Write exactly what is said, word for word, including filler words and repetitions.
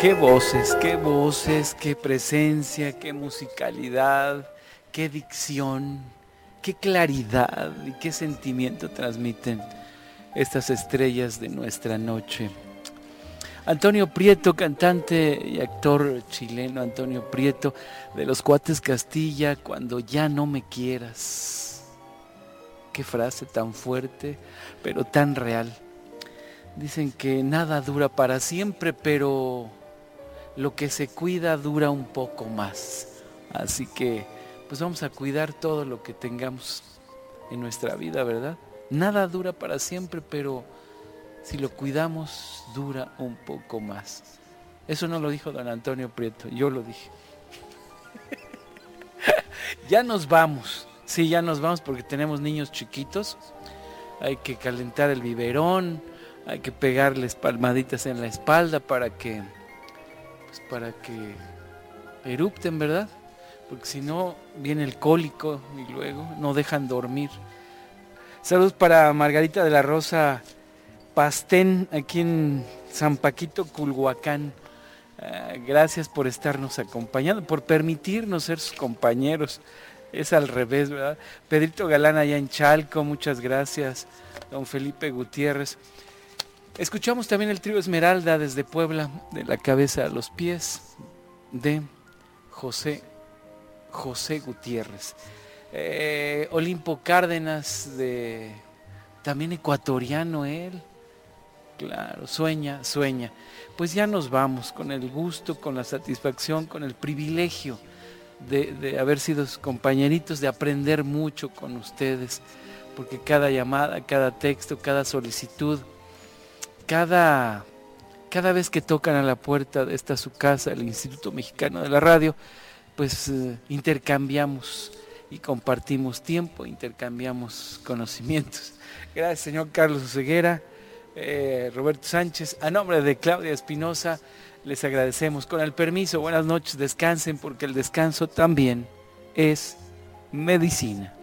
Qué voces, qué voces, qué presencia, qué musicalidad, qué dicción, qué claridad y qué sentimiento transmiten estas estrellas de nuestra noche. Antonio Prieto, cantante y actor chileno, Antonio Prieto, de los Cuates Castilla, Cuando ya no me quieras. Qué frase tan fuerte, pero tan real. Dicen que nada dura para siempre, pero lo que se cuida dura un poco más. Así que pues vamos a cuidar todo lo que tengamos en nuestra vida, ¿verdad? Nada dura para siempre, pero si lo cuidamos dura un poco más. Eso no lo dijo don Antonio Prieto, yo lo dije. Ya nos vamos, sí, ya nos vamos porque tenemos niños chiquitos. Hay que calentar el biberón, hay que pegarles palmaditas en la espalda para que pues para que erupten, ¿verdad? Porque si no, viene el cólico y luego no dejan dormir. Saludos para Margarita de la Rosa Pastén, aquí en San Paquito, Culhuacán. Uh, gracias por estarnos acompañando, por permitirnos ser sus compañeros. Es al revés, ¿verdad? Pedrito Galán allá en Chalco, muchas gracias. Don Felipe Gutiérrez. Escuchamos también el trío Esmeralda desde Puebla, de la cabeza a los pies, de José, José Gutiérrez. Eh, Olimpo Cárdenas, de, también ecuatoriano él. Claro, sueña, sueña. Pues ya nos vamos con el gusto, con la satisfacción, con el privilegio de, de haber sido compañeritos, de aprender mucho con ustedes, porque cada llamada, cada texto, cada solicitud, Cada, cada vez que tocan a la puerta de esta su casa, el Instituto Mexicano de la Radio, pues eh, intercambiamos y compartimos tiempo, intercambiamos conocimientos. Gracias, señor Carlos Oseguera, eh, Roberto Sánchez. A nombre de Claudia Espinosa, les agradecemos. Con el permiso, buenas noches, descansen, porque el descanso también es medicina.